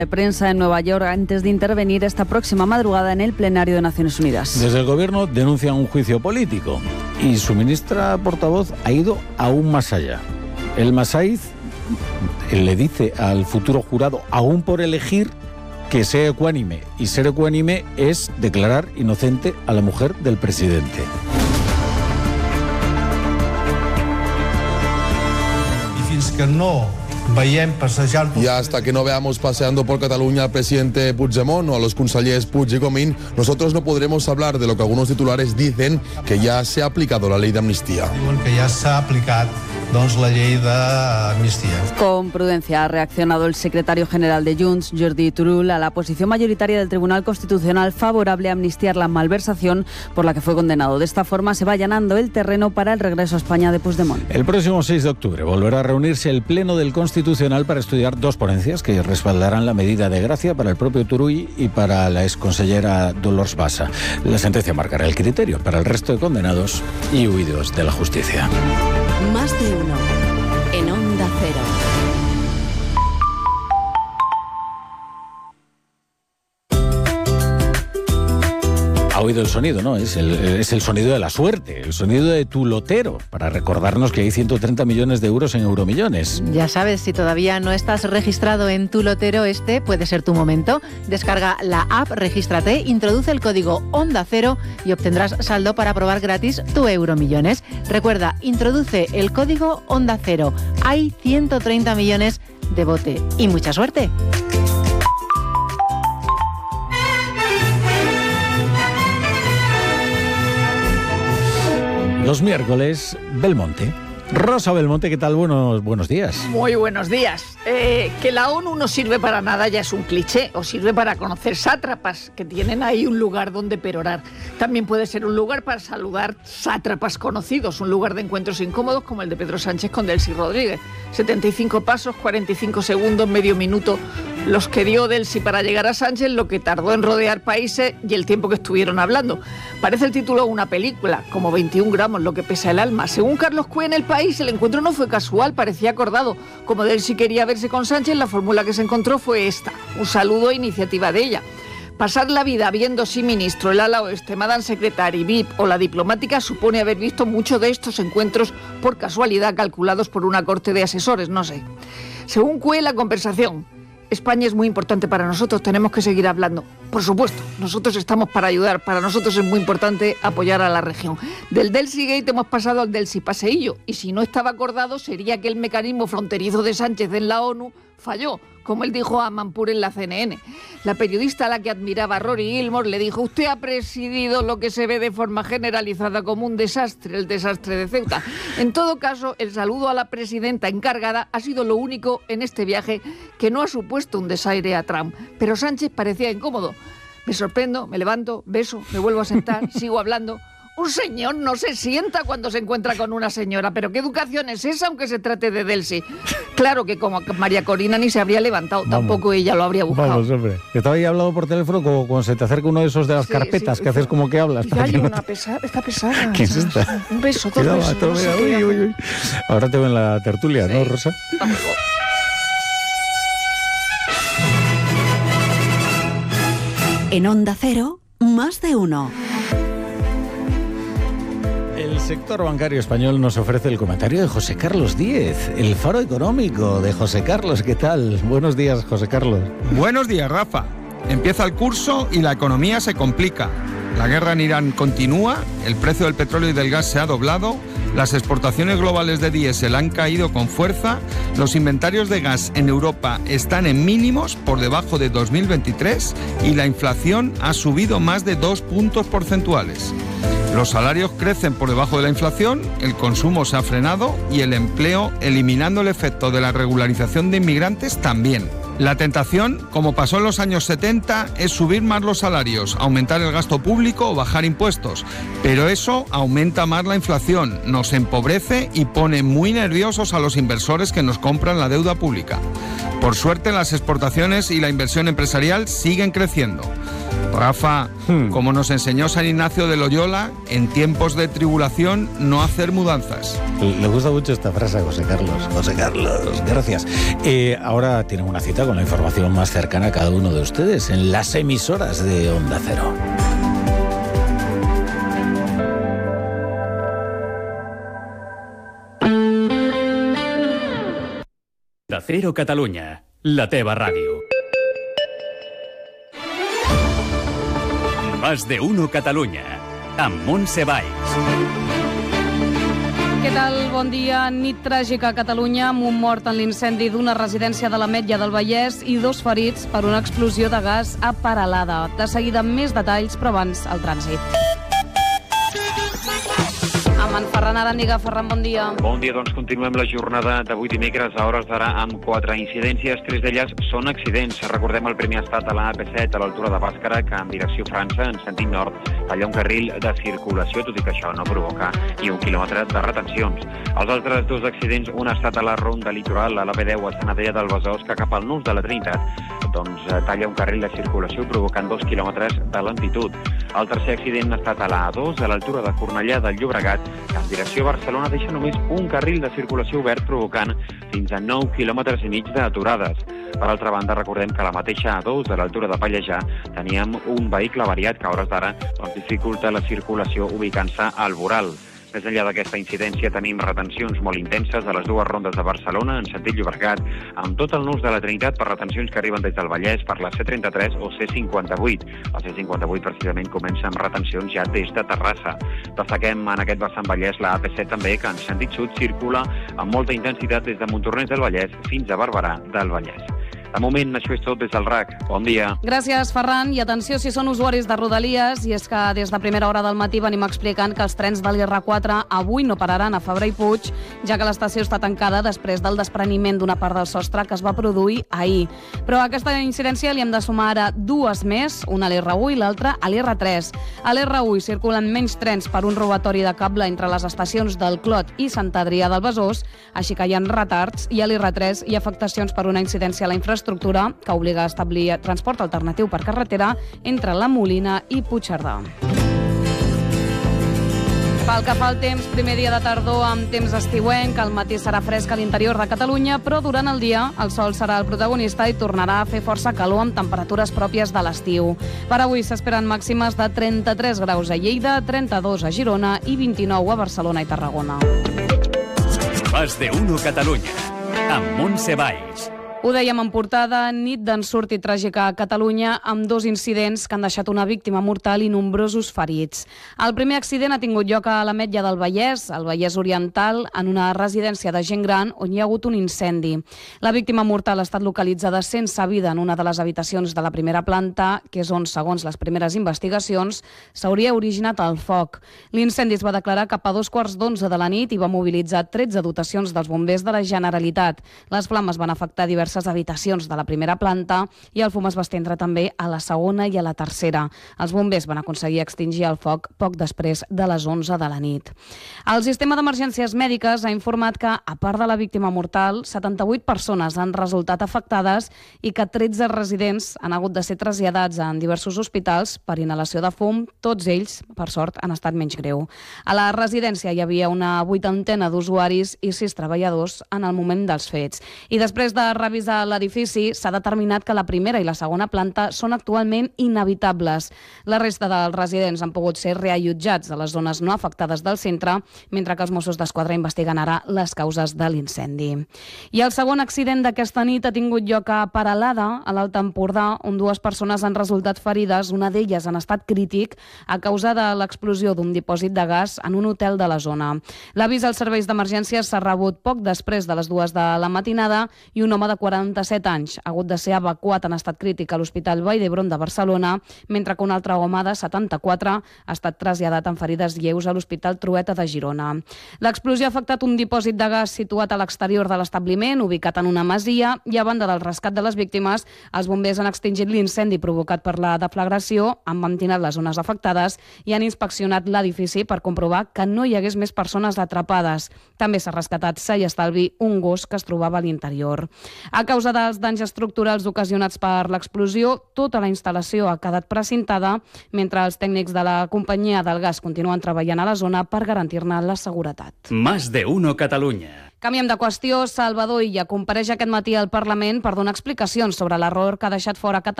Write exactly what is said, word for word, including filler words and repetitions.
de prensa en Nueva York antes de intervenir esta próxima madrugada en el plenario de Naciones Unidas. Desde el gobierno denuncian un juicio político y su ministra portavoz ha ido aún más allá. El Masaiz le dice al futuro jurado, aún por elegir, que sea ecuánime. Y ser ecuánime es declarar inocente a la mujer del presidente. I fins que no veiem passejant... Y hasta que no veamos paseando por Cataluña al presidente Puigdemont o a los consellers Puig y Comín, nosotros no podremos hablar de lo que algunos titulares dicen, que ya se ha aplicado la ley de amnistía. Diuen que ja s'ha aplicat doncs, la llei d'amnistia. Con prudencia ha reaccionado el secretario general de Junts, Jordi Turull, a la posición mayoritaria del Tribunal Constitucional favorable a amnistiar la malversación por la que fue condenado. De esta forma se va allanando el terreno para el regreso a España de Puigdemont. El próximo seis de octubre volverá a reunirse el Pleno del Constitucional para estudiar dos ponencias que respaldarán la medida de gracia para el propio Turull y para la exconsellera Dolors Bassa. La sentencia marcará el criterio para el resto de condenados y huidos de la justicia. Más de uno en Onda Cero. Ha oído el sonido, ¿no? Es el, es el sonido de la suerte, el sonido de tu lotero, para recordarnos que hay ciento treinta millones de euros en Euromillones. Ya sabes, si todavía no estás registrado en tu lotero, este puede ser tu momento. Descarga la app, regístrate, introduce el código Onda Cero y obtendrás saldo para probar gratis tu Euromillones. Recuerda, introduce el código Onda Cero. Hay ciento treinta millones de bote. Y mucha suerte. Los miércoles, Belmonte. Rosa Belmonte, ¿qué tal? Buenos, buenos días. Muy buenos días. Eh, que la ONU no sirve para nada ya es un cliché, o sirve para conocer sátrapas que tienen ahí un lugar donde perorar. También puede ser un lugar para saludar sátrapas conocidos, un lugar de encuentros incómodos como el de Pedro Sánchez con Delcy Rodríguez. setenta y cinco pasos, cuarenta y cinco segundos, medio minuto, los que dio Delcy para llegar a Sánchez, lo que tardó en rodear países y el tiempo que estuvieron hablando. Parece el título de una película, como veintiún gramos, lo que pesa el alma. Según Carlos Cue en El País, el encuentro no fue casual, parecía acordado. Como Delcy quería verse con Sánchez, la fórmula que se encontró fue esta: un saludo a iniciativa de ella. Pasar la vida viendo si ministro, el ala oeste, Madame Secretary, V I P o la diplomática supone haber visto muchos de estos encuentros por casualidad calculados por una corte de asesores, no sé. Según Cue, la conversación: España es muy importante para nosotros, tenemos que seguir hablando. Por supuesto, nosotros estamos para ayudar, para nosotros es muy importante apoyar a la región. Del Delcy Gate hemos pasado al Delcy Paseillo, y si no estaba acordado sería que el mecanismo fronterizo de Sánchez en la ONU falló, como él dijo a Manpur en la C N N. La periodista a la que admiraba Rory Gilmore le dijo: usted ha presidido lo que se ve de forma generalizada como un desastre, el desastre de Ceuta. En todo caso, el saludo a la presidenta encargada ha sido lo único en este viaje que no ha supuesto un desaire a Trump. Pero Sánchez parecía incómodo. Me sorprendo, me levanto, beso, me vuelvo a sentar, sigo hablando. Un señor no se sienta cuando se encuentra con una señora, pero ¿qué educación es esa aunque se trate de Delcy? Claro que como María Corina ni se habría levantado, vamos, tampoco ella lo habría buscado. Vamos, hombre. Estaba ahí hablando por teléfono como cuando se te acerca uno de esos de las sí, carpetas sí, que haces como que hablas. Ya hay una pesada, está pesada. ¿Qué es esta? Un beso, dos Cuidado, besos. No sé uy, uy, uy. Ahora te veo en la tertulia, sí. ¿No, Rosa? Vamos. En Onda Cero, más de uno. El sector bancario español nos ofrece el comentario de José Carlos Díez, el faro económico de José Carlos. ¿Qué tal? Buenos días, José Carlos. Buenos días, Rafa. Empieza el curso y la economía se complica. La guerra en Irán continúa, el precio del petróleo y del gas se ha doblado, las exportaciones globales de diésel han caído con fuerza, los inventarios de gas en Europa están en mínimos por debajo de dos mil veintitrés y la inflación ha subido más de dos puntos porcentuales. Los salarios crecen por debajo de la inflación, el consumo se ha frenado y el empleo, eliminando el efecto de la regularización de inmigrantes, también. La tentación, como pasó en los años setenta, es subir más los salarios, aumentar el gasto público o bajar impuestos. Pero eso aumenta más la inflación, nos empobrece y pone muy nerviosos a los inversores que nos compran la deuda pública. Por suerte, las exportaciones y la inversión empresarial siguen creciendo. Rafa, hmm. como nos enseñó San Ignacio de Loyola, en tiempos de tribulación no hacer mudanzas. Le gusta mucho esta frase a José Carlos. José Carlos, gracias. Eh, ahora tienen una cita con la información más cercana a cada uno de ustedes en las emisoras de Onda Cero. Onda Cero Catalunya, la teva ràdio. Más de uno Catalunya, amb Montse Valls. Què tal? Bon dia. Nit tràgica a Catalunya amb un mort en l'incendi d'una residència de l'Ametlla del Vallès i dos ferits per una explosió de gas a Peralada. De seguida més detalls, però abans el trànsit. Amb en Ferran Aràniga. Ferran, bon dia. Bon dia, doncs continuem la jornada d'avui dimecres a hores d'ara amb quatre incidències. Tres d'elles són accidents. Recordem el primer estat a la A P set a l'altura de Bàscara, que en direcció França, en sentit nord, talla un carril de circulació, tot i que això no provoca ni un quilòmetre de retencions. Els altres dos accidents, un ha estat a la ronda litoral, a la B deu a Sant Adrià del Besòs, que cap al nus de la Trinitat, doncs talla un carril de circulació provocant dos quilòmetres de lentitud. El tercer accident ha estat a la A dos, a l'altura de Cornellà del Llobregat, que en direcció a Barcelona deixa només un carril de circulació obert provocant fins a nou quilòmetres i mig d'aturades. Per altra banda, recordem que a la mateixa A dos, a l'altura de Pallejà, teníem un vehicle avariat que a hores d'ara doncs, dificulta la circulació ubicant-se al voral. Més enllà d'aquesta incidència tenim retencions molt intenses a les dues rondes de Barcelona en sentit Llobregat, amb tot el nus de la Trinitat per retencions que arriben des del Vallès per la C trenta-tres o C cinquanta-vuit. La C cinquanta-vuit precisament comença amb retencions ja des de Terrassa. Destaquem en aquest vessant Vallès la A P set també, que en sentit sud circula amb molta intensitat des de Montornès del Vallès fins a Barberà del Vallès. De moment, això és tot des del R A C. Bon dia. Gràcies, Ferran. I atenció si són usuaris de Rodalies, i és que des de primera hora del matí venim explicant que els trens de l'I R quatre avui no pararan a Fabra i Puig, ja que l'estació està tancada després del despreniment d'una part del sostre que es va produir ahir. Però a aquesta incidència li hem de sumar ara dues més, una a l'I R u i l'altra a l'I R tres. A l'I R u hi circulen menys trens per un robatori de cable entre les estacions del Clot i Sant Adrià del Besòs, així que hi ha retards, i a l'I R tres hi ha afectacions per una incidència a la infraestructura que obliga a establir transport alternatiu per carretera entre la Molina i Puigcerdà. Pel que fa al temps, primer dia de tardor amb temps estiuenc, el matí serà fresc a l'interior de Catalunya, però durant el dia el sol serà el protagonista i tornarà a fer força calor amb temperatures pròpies de l'estiu. Per avui s'esperen màximes de trenta-tres graus a Lleida, trenta-dos a Girona i vint-i-nou a Barcelona i Tarragona. Más de uno Catalunya, amb Montse Valls. Ho dèiem en portada, nit d'ensurt i tràgica a Catalunya amb dos incidents que han deixat una víctima mortal i nombrosos ferits. El primer accident ha tingut lloc a l'Ametlla del Vallès, al Vallès Oriental, en una residència de gent gran on hi ha hagut un incendi. La víctima mortal ha estat localitzada sense vida en una de les habitacions de la primera planta, que és on, segons les primeres investigacions, s'hauria originat el foc. L'incendi es va declarar cap a dos quarts d'onze de la nit i va mobilitzar tretze dotacions dels bombers de la Generalitat. Les flames van afectar diverses habitacions de la primera planta i el fum es va estendre també a la segona i a la tercera. Els bombers van aconseguir extingir el foc poc després de les onze de la nit. El sistema d'emergències mèdiques ha informat que, a part de la víctima mortal, setanta-vuit persones han resultat afectades i que tretze residents han hagut de ser traslladats en diversos hospitals per inhalació de fum. Tots ells, per sort, han estat menys greu. A la residència hi havia una vuitantena d'usuaris i sis treballadors en el moment dels fets. I després de revisar a l'edifici, s'ha determinat que la primera i la segona planta són actualment inhabitables. La resta dels residents han pogut ser reallotjats a les zones no afectades del centre, mentre que els Mossos d'Esquadra investiguen ara les causes de l'incendi. I el segon accident d'aquesta nit ha tingut lloc a Peralada, a l'Alt Empordà, on dues persones han resultat ferides, una d'elles en estat crític, a causa de l'explosió d'un dipòsit de gas en un hotel de la zona. L'avís als serveis d'emergències s'ha rebut poc després de les dues de la matinada i un home de quaranta-set anys ha hagut de ser evacuat en estat crític a l'Hospital Vall d'Hebron de Barcelona, mentre que un altre home de setanta-quatre ha estat traslladat amb ferides lleus a l'Hospital Trueta de Girona. L'explosió ha afectat un dipòsit de gas situat a l'exterior de l'establiment, ubicat en una masia, i a banda del rescat de les víctimes, els bombers han extingit l'incendi provocat per la deflagració, han mantingut les zones afectades i han inspeccionat l'edifici per comprovar que no hi hagués més persones atrapades. També s'ha rescatat sa i estalvi un gos que es trobava a l'interior. A causa dels danys estructurals ocasionats per l'explosió, tota la instal·lació ha quedat precintada, mentre els tècnics de la companyia del gas continuen treballant a la zona per garantir-ne la seguretat. Más de uno Catalunya. Canviem de qüestió. Salvador Illa compareix aquest matí al Parlament per donar explicacions sobre l'error que ha deixat fora Catalunya